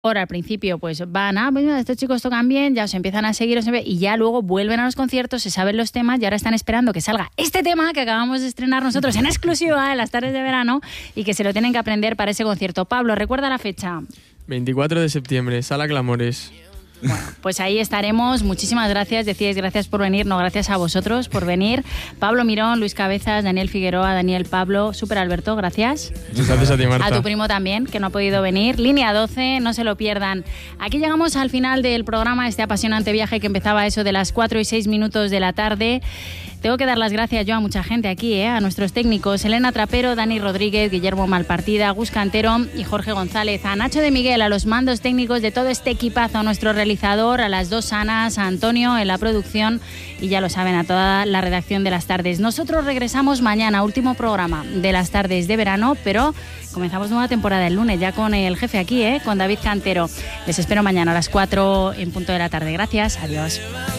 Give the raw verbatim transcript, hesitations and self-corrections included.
Ahora al principio pues van, ah, pues mira, estos chicos tocan bien, ya os empiezan a seguir os empe- y ya luego vuelven a los conciertos, se saben los temas y ahora están esperando que salga este tema que acabamos de estrenar nosotros en exclusiva en las tardes de verano y que se lo tienen que aprender para ese concierto. Pablo, ¿recuerda la fecha? veinticuatro de septiembre, Sala Clamores. Bueno, pues ahí estaremos. Muchísimas gracias. Decíais gracias por venir, no gracias a vosotros por venir. Pablo Mirón, Luis Cabezas, Daniel Figueroa, Daniel Pablo, Super Alberto, gracias. Gracias a ti, Marta. A tu primo también, que no ha podido venir. Línea doce, no se lo pierdan. Aquí llegamos al final del programa, este apasionante viaje que empezaba a eso de las cuatro y seis minutos de la tarde. Tengo que dar las gracias yo a mucha gente aquí, ¿eh? A nuestros técnicos, Elena Trapero, Dani Rodríguez, Guillermo Malpartida, Gus Cantero y Jorge González. A Nacho de Miguel, a los mandos técnicos de todo este equipazo, a nuestro realizador, a las dos Anas, a Antonio en la producción y ya lo saben, a toda la redacción de Las Tardes. Nosotros regresamos mañana, último programa de Las Tardes de verano, pero comenzamos nueva temporada el lunes ya con el jefe aquí, ¿eh? Con David Cantero. Les espero mañana a las cuatro en punto de la tarde. Gracias, adiós.